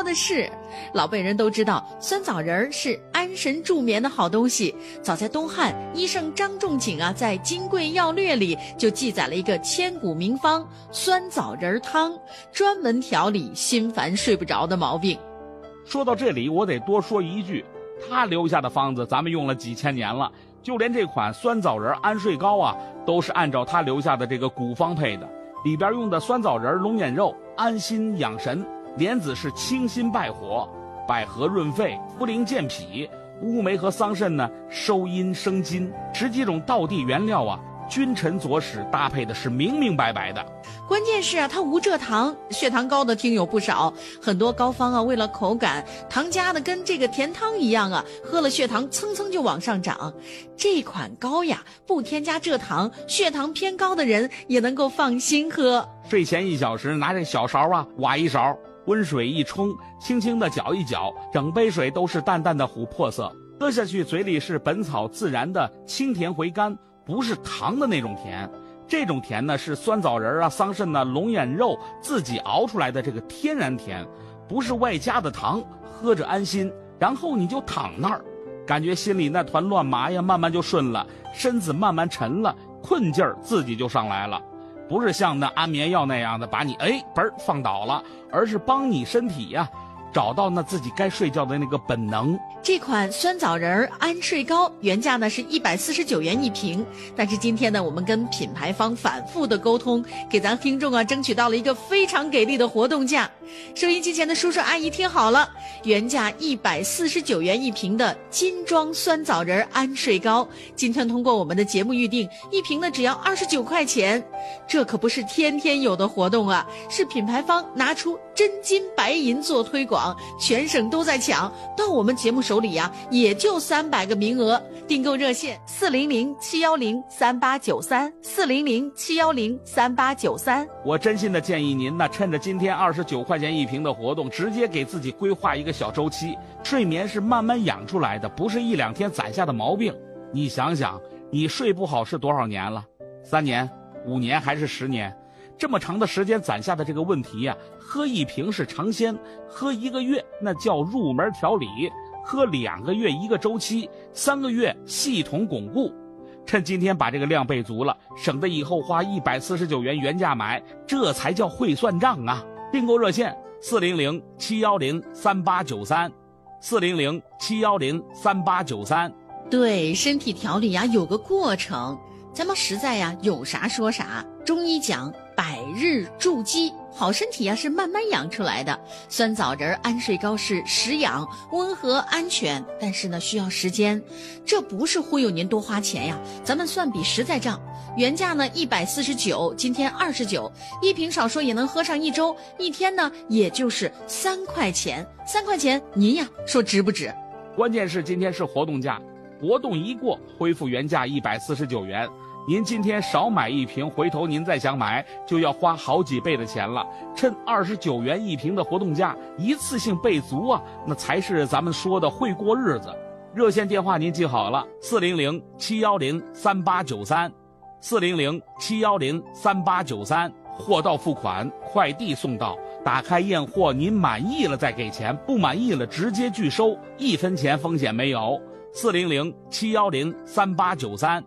的是。老辈人都知道酸枣仁是安神助眠的好东西，早在东汉，医圣张仲景啊在《金匮要略》里就记载了一个千古名方酸枣仁汤，专门调理心烦睡不着的毛病。 说到这里，我得多说一句，他留下的方子咱们用了几千年了，就连这款酸枣仁安睡膏啊，都是按照他留下的这个古方配的。里边用的酸枣仁、龙眼肉安心养神，莲子是清心败火，百合润肺，茯苓健脾，乌梅和桑葚呢收阴生津，10几种道地原料啊，君臣佐使搭配的是明明白白的。 关键是啊，它无蔗糖，血糖高的听友不少，很多膏方啊为了口感，糖加的跟这个甜汤一样啊，喝了血糖蹭蹭就往上涨。这款膏呀不添加蔗糖，血糖偏高的人也能够放心喝。 睡前1小时拿这小勺啊挖一勺，温水一冲，轻轻的搅一搅，整杯水都是淡淡的琥珀色，喝下去嘴里是本草自然的清甜回甘，不是糖的那种甜。这种甜呢是酸枣仁啊、桑葚啊、龙眼肉自己熬出来的这个天然甜，不是外加的糖，喝着安心。然后你就躺那儿，感觉心里那团乱麻呀慢慢就顺了，身子慢慢沉了，困劲儿自己就上来了。不是像那安眠药那样的把你嘣放倒了，而是帮你身体呀找到那自己该睡觉的那个本能。 这款酸枣仁安睡膏原价呢是149元一瓶，但是今天呢我们跟品牌方反复的沟通，给咱听众啊争取到了一个非常给力的活动价。收音机前的叔叔阿姨听好了，原价149元一瓶的金装酸枣仁安睡膏，今天通过我们的节目预定，一瓶呢只要29块钱。这可不是天天有的活动啊，是品牌方拿出真金白银做推广，全省都在抢，到我们节目手里呀也就300个名额。订购热线400-710-3893，400-710-3893。 我真心的建议您呢，趁着今天29块钱一瓶的活动，直接给自己规划一个小周期。睡眠是慢慢养出来的，不是1、2天攒下的毛病。你想想，你睡不好是多少年了？3年、5年还是10年？这么长的时间攒下的这个问题呀，喝1瓶是尝鲜，喝1个月那叫入门调理，喝2个月1个周期，3个月系统巩固。趁今天把这个量备足了，省得以后花149元原价买，这才叫会算账啊！订购热线400-710-3893， 400-710-3893。 对，身体调理呀有个过程，咱们实在呀有啥说啥。中医讲百日筑基，好身体呀是慢慢养出来的。酸枣仁安睡膏是实养、温和、安全，但是呢需要时间。这不是忽悠您多花钱呀，咱们算笔实在账。原价呢149，今天29，一瓶少说也能喝上1周，一天呢也就是3块钱。3块钱您呀说值不值？ 关键是今天是活动价，活动一过恢复原价149元。您今天少买1瓶，回头您再想买就要花好几倍的钱了。趁29元一瓶的活动价，一次性备足啊，那才是咱们说的会过日子。热线电话您记好了，400-710-3893， 400-710-3893。货到付款，快递送到，打开验货，您满意了再给钱，不满意了直接拒收，1分钱风险没有。400-710-3893，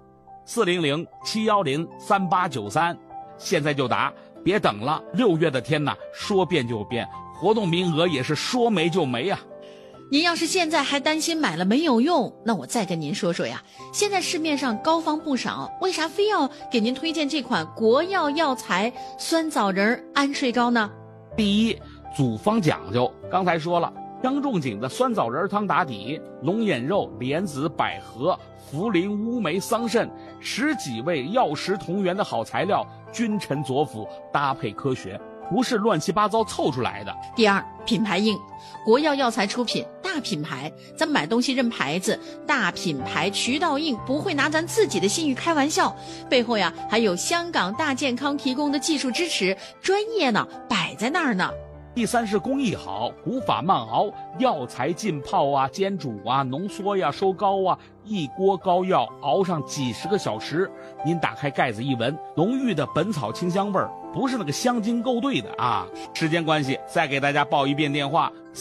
400-710-3893，现在就打，别等了。6月的天呐，说变就变，活动名额也是说没就没啊。 您要是现在还担心买了没有用，那我再跟您说说呀。现在市面上膏方不少，为啥非要给您推荐这款国药药材酸枣仁安睡膏呢？ 第一，组方讲究，刚才说了，张仲景的酸枣仁汤打底，龙眼肉、莲子、百合、茯苓、乌梅、桑葚10几味药食同源的好材料，君臣佐辅，搭配科学，不是乱七八糟凑出来的。 第二，品牌硬，国药药材出品，大品牌，咱买东西认牌子，大品牌渠道硬，不会拿咱自己的信誉开玩笑，背后呀还有香港大健康提供的技术支持，专业呢摆在那儿呢。 第三是工艺好，古法慢熬，药材浸泡啊、煎煮啊、浓缩呀、收膏啊，一锅膏药熬上几10个小时，您打开盖子一闻，浓郁的本草清香味儿，不是那个香精勾兑的啊。时间关系，再给大家报一遍电话